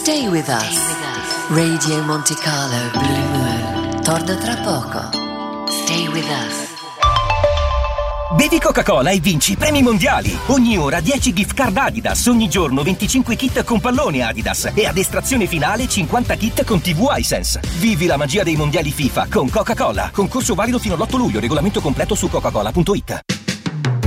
Stay with us. Radio Monte Carlo Blue Moon torna tra poco. Stay with us. Bevi Coca-Cola e vinci premi mondiali. Ogni ora 10 gift card Adidas, ogni giorno 25 kit con pallone Adidas e ad estrazione finale 50 kit con TV iSense. Vivi la magia dei mondiali FIFA con Coca-Cola. Concorso valido fino all'8 luglio, regolamento completo su coca-cola.it.